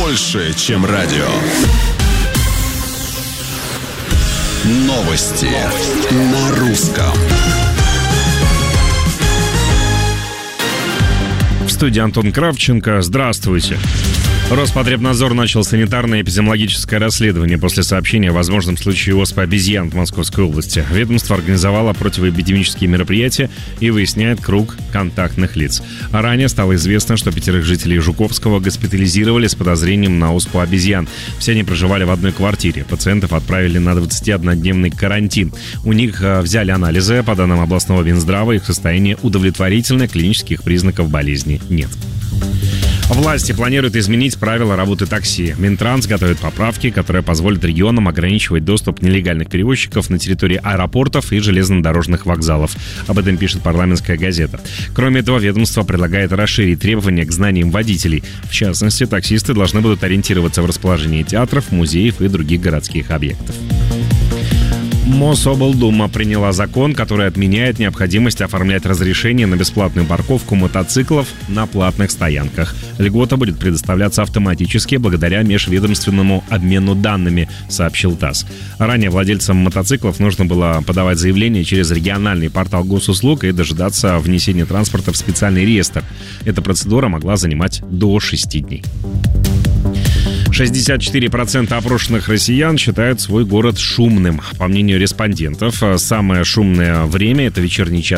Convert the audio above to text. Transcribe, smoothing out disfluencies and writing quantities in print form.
больше, чем радио. Новости на русском. В студии Антон Кравченко. Здравствуйте. Роспотребнадзор начал санитарно-эпидемиологическое расследование после сообщения о возможном случае оспы обезьян в Московской области. Ведомство организовало противоэпидемические мероприятия и выясняет круг контактных лиц. А ранее стало известно, что 5 жителей Жуковского госпитализировали с подозрением на оспу обезьян. Все они проживали в одной квартире. Пациентов отправили на 21-дневный карантин. У них взяли анализы. По данным областного Минздрава, их состояние удовлетворительное, клинических признаков болезни нет. Власти планируют изменить правила работы такси. Минтранс готовит поправки, которые позволят регионам ограничивать доступ нелегальных перевозчиков на территории аэропортов и железнодорожных вокзалов. Об этом пишет «Парламентская газета». Кроме этого, ведомство предлагает расширить требования к знаниям водителей. В частности, таксисты должны будут ориентироваться в расположении театров, музеев и других городских объектов. Мособлдума приняла закон, который отменяет необходимость оформлять разрешение на бесплатную парковку мотоциклов на платных стоянках. Льгота будет предоставляться автоматически благодаря межведомственному обмену данными, сообщил ТАСС. Ранее владельцам мотоциклов нужно было подавать заявление через региональный портал госуслуг и дожидаться внесения транспорта в специальный реестр. Эта процедура могла занимать до 6 дней. 64% опрошенных россиян считают свой город шумным. По мнению респондентов, самое шумное время – это вечерний час